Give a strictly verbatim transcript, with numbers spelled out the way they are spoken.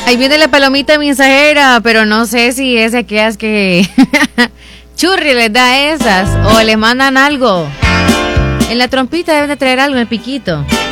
Ahí viene la palomita mensajera, pero no sé si es de aquellas que Churri les da esas o les mandan algo. En la trompita deben de traer algo, en el piquito.